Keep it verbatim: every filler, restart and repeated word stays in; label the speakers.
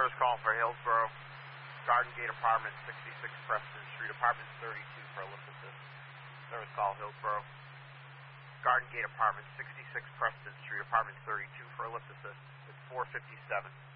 Speaker 1: Service calling for Hillsborough. Garden Gate Apartment, sixty-six Preston Street. Apartment thirty-two for a lift assist. Service call Hillsborough. Garden Gate Apartment, sixty-six Preston Street. Apartment thirty-two for a lift assist. It's four fifty-seven.